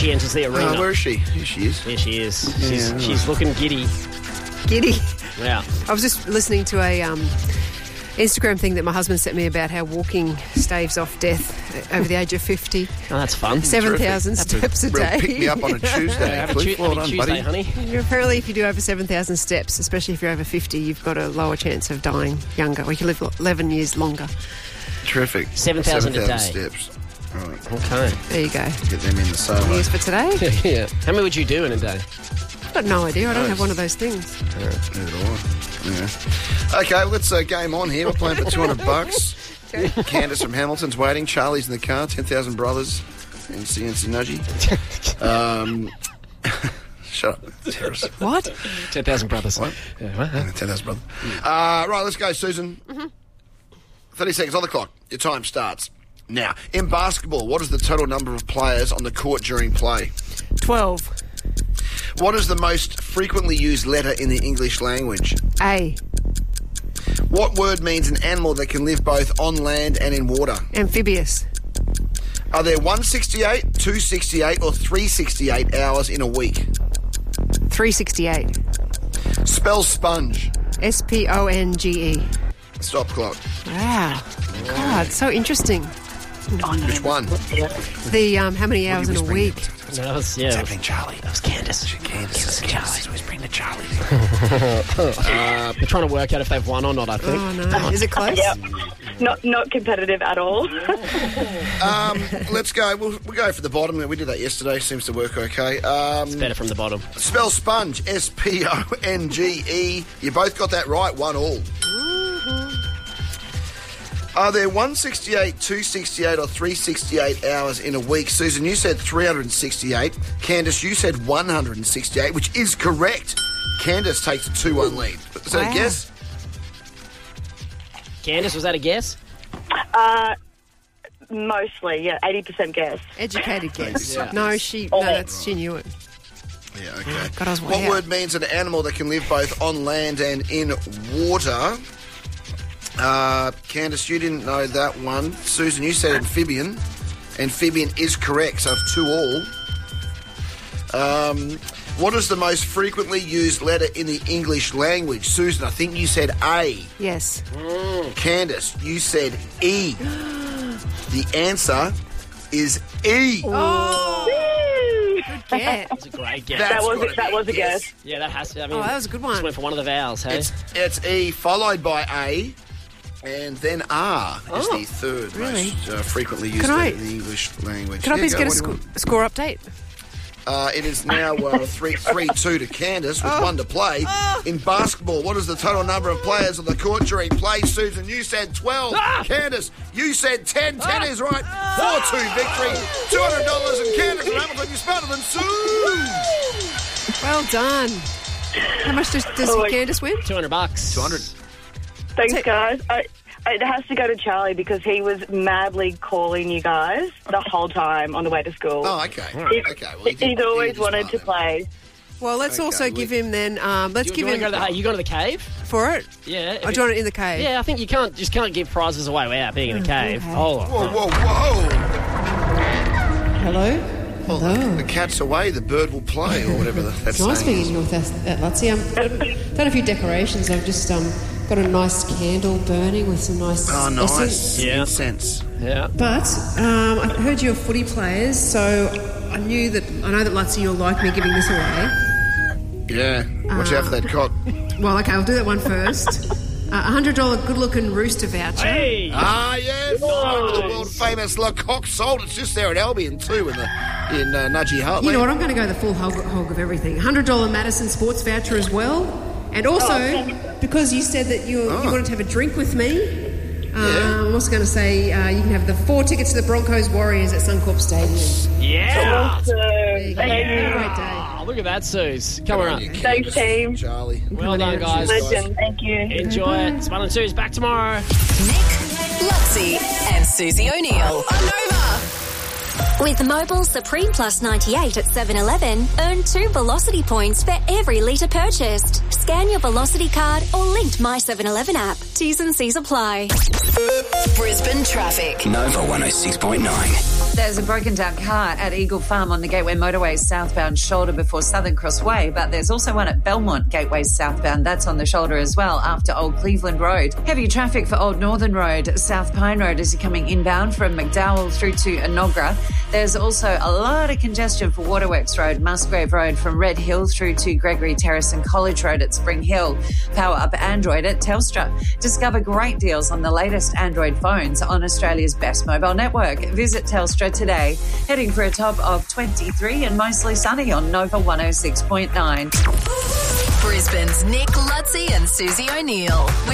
she enters the arena. Where is she? Here she is. Here she is. She's looking giddy. Giddy. Yeah. I was just listening to a Instagram thing that my husband sent me about how walking staves off death over the age of 50. Oh, that's fun. 7,000 steps a Real day. pick me up on a Tuesday. Have a Cliff. Well done, Tuesday, buddy. honey. Apparently, if you do over 7,000 steps, especially if you're over 50, you've got a lower chance of dying younger. Or you can live 11 years longer. Terrific. 7,000 a day. steps. All right. Okay. There you go. Get them in the solo. News for today? Yeah. How many would you do in a day? I've got no idea. I don't have one of those things. Neither do I. Yeah. Okay, let's game on here. We're playing for $200. Okay. Candace from Hamilton's waiting. Charlie's in the car. 10,000 brothers. NC Nudgy. Shut up. Terrace. What? 10,000 brothers. What? Yeah, what? 10,000 brothers. Right, let's go, Susan. 30 seconds on the clock. Your time starts now. In basketball, what is the total number of players on the court during play? 12. What is the most frequently used letter in the English language? A. What word means an animal that can live both on land and in water? Amphibious. Are there 168, 268 or 368 hours in a week? 368. Spell sponge. SPONGE. Stop clock. Wow. God, so interesting. Which one? The how many hours in a week? No, that was, yeah. What's happening, Charlie? That was Candace. Candace and Charlie. Always bring the Charlie. They're trying to work out if they've won or not, I think. Oh, no. Is it close? Yep. Not competitive at all. Let's go. We'll go for the bottom. We did that yesterday. Seems to work okay. It's better from the bottom. Spell sponge. SPONGE. You both got that right. 1-1. Are there 168, 268 or 368 hours in a week? Susan, you said 368. Candace, you said 168, which is correct. Candace takes a 2-1 lead. Is that a guess? Candace, was that a guess? Mostly, yeah, 80% guess. Educated guess. Yeah. No, she knew it. Yeah, okay. God, I was way What out. word means an animal that can live both on land and in water? Candace, you didn't know that one. Susan, you said amphibian. Amphibian is correct, so 2-2. What is the most frequently used letter in the English language? Susan, I think you said A. Yes. Candace, you said E. The answer is E. Oh, good get. That's a great guess. That was gotta be a guess. Yeah, that has to. I mean, Oh, that was a good just one. went for one of the vowels, hey? It's E followed by A, and then R is the third really? most frequently used Can I- letter in the English language. Can I please go, get a what do you want? score update? It is now 3-2 to Candace with one to play. In basketball, what is the total number of players on the court during play? Susan, you said 12. Candace, you said 10. 10 is right. 4-2 victory. $200 and Candace from Hamilton. You're smarter than Sue. Well done. How much does Candace win? $200. 200. Thanks, guys. It has to go to Charlie because he was madly calling you guys the whole time on the way to school. Oh, okay. Okay. Well, He's always wanted to play. Well, let's also give him then. Let's Do give you him want to go to the, you go to the cave? for it. Yeah. I do you want it in the cave. Yeah, I think you can't give prizes away without being in the cave. okay. Hold on. Whoa, whoa, whoa. Hello. Well, Hello. the cat's away, the bird will play, or whatever that's It's nice saying. being in North Latsy. I've done a few decorations. I've just got a nice candle burning with some nice Oh, nice. essence. Yeah. Incense. Yeah. But I heard you're footy players, so I know that Latsy, you'll like me giving this away. Yeah. Watch out for that cock. Well, okay, I'll do that one first. $100 good-looking rooster voucher. Hey! Ah, yes. Home of the world-famous Le Coq Sold. It's just there at Albion, too, in Nudgy Hartley. You know what? I'm going to go the full hog of everything. $100 Madison Sports voucher as well. And also, because you said that you wanted to have a drink with me, I'm also going to say you can have the 4 tickets to the Broncos Warriors at Suncorp Stadium. Yeah! There you go. Thank Have a you. great day. Oh, look at that, Suze. Come on. Thanks, team. Charlie. Well done, guys. Legend. Thank you. Enjoy it. Spun and Suze back tomorrow. Nick, Luxie, and Susie O'Neill on Nova. With Mobil Supreme Plus 98 at 7-Eleven, earn 2 Velocity points for every litre purchased. Scan your Velocity card or linked My 7-Eleven app. T's and C's apply. Brisbane traffic. Nova 106.9. There's a broken down car at Eagle Farm on the Gateway Motorway southbound shoulder before Southern Cross Way, but there's also one at Belmont Gateway southbound. That's on the shoulder as well after Old Cleveland Road. Heavy traffic for Old Northern Road, South Pine Road as you're coming inbound from McDowell through to Enoggera. There's also a lot of congestion for Waterworks Road, Musgrave Road from Red Hill through to Gregory Terrace and College Road at Spring Hill. Power up Android at Telstra. Discover great deals on the latest Android phones on Australia's best mobile network. Visit Telstra today. Heading for a top of 23 and mostly sunny on Nova 106.9. Brisbane's Nick Lutzi and Susie O'Neill.